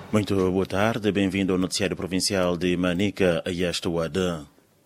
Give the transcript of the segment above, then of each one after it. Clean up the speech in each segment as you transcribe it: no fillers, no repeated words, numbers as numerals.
Muito boa tarde, bem-vindo ao Noticiário Provincial de Manica a esta hora.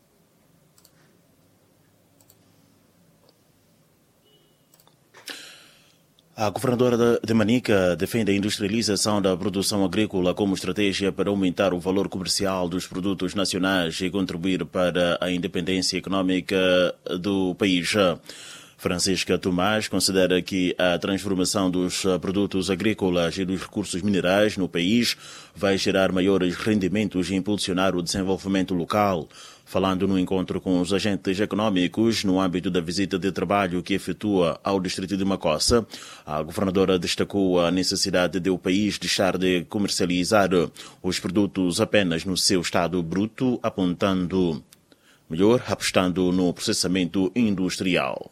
A governadora de Manica defende a industrialização da produção agrícola como estratégia para aumentar o valor comercial dos produtos nacionais e contribuir para a independência econômica do país. Francisca Tomás considera que a transformação dos produtos agrícolas e dos recursos minerais no país vai gerar maiores rendimentos e impulsionar o desenvolvimento local. Falando no encontro com os agentes econômicos no âmbito da visita de trabalho que efetua ao distrito de Macossa, a governadora destacou a necessidade de o país deixar de comercializar os produtos apenas no seu estado bruto, apostando no processamento industrial.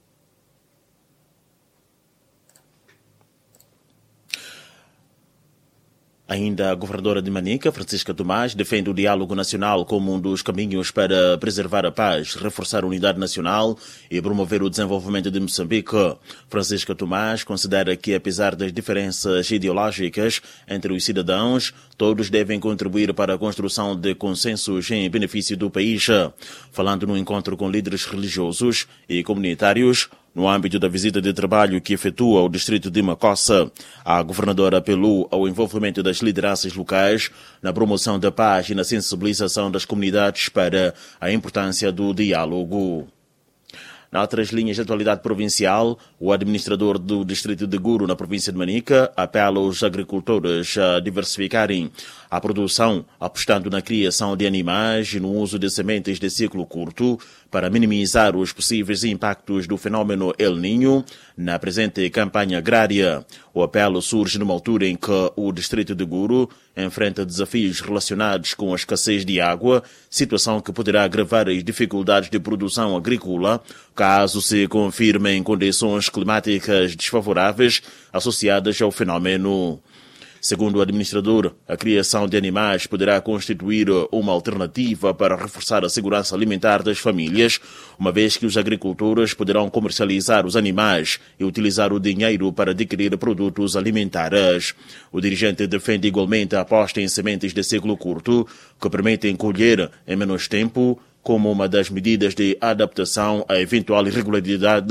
Ainda a governadora de Manica, Francisca Tomás, defende o diálogo nacional como um dos caminhos para preservar a paz, reforçar a unidade nacional e promover o desenvolvimento de Moçambique. Francisca Tomás considera que, apesar das diferenças ideológicas entre os cidadãos, todos devem contribuir para a construção de consensos em benefício do país. Falando no encontro com líderes religiosos e comunitários, no âmbito da visita de trabalho que efetua ao distrito de Macossa, a governadora apelou ao envolvimento das lideranças locais na promoção da paz e na sensibilização das comunidades para a importância do diálogo. Noutras linhas de atualidade provincial, o administrador do distrito de Guru, na província de Manica, apela aos agricultores a diversificarem a produção, apostando na criação de animais e no uso de sementes de ciclo curto para minimizar os possíveis impactos do fenômeno El Niño na presente campanha agrária. O apelo surge numa altura em que o distrito de Guru enfrenta desafios relacionados com a escassez de água, situação que poderá agravar as dificuldades de produção agrícola caso se confirmem condições climáticas desfavoráveis associadas ao fenômeno. Segundo o administrador, a criação de animais poderá constituir uma alternativa para reforçar a segurança alimentar das famílias, uma vez que os agricultores poderão comercializar os animais e utilizar o dinheiro para adquirir produtos alimentares. O dirigente defende igualmente a aposta em sementes de ciclo curto, que permitem colher em menos tempo, como uma das medidas de adaptação à eventual irregularidade,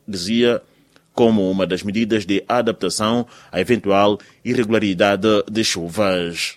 de chuvas.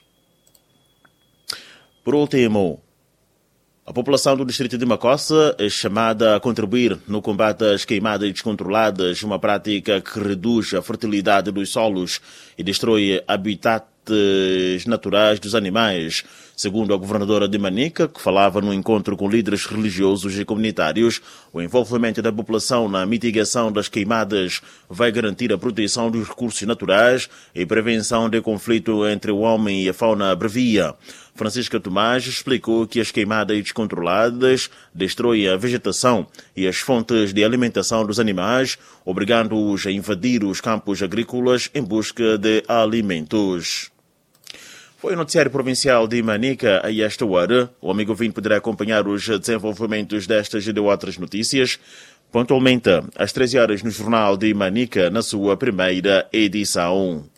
Por último, a população do distrito de Macossa é chamada a contribuir no combate às queimadas descontroladas, uma prática que reduz a fertilidade dos solos e destrói habitats naturais dos animais. Segundo a governadora de Manica, que falava no encontro com líderes religiosos e comunitários, o envolvimento da população na mitigação das queimadas vai garantir a proteção dos recursos naturais e prevenção de conflito entre o homem e a fauna brevia. Francisca Tomás explicou que as queimadas descontroladas destroem a vegetação e as fontes de alimentação dos animais, obrigando-os a invadir os campos agrícolas em busca de alimentos. Foi o Noticiário Provincial de Manica a esta hora. O amigo ouvinte poderá acompanhar os desenvolvimentos destas e de outras notícias pontualmente às 13 horas no Jornal de Manica, na sua primeira edição.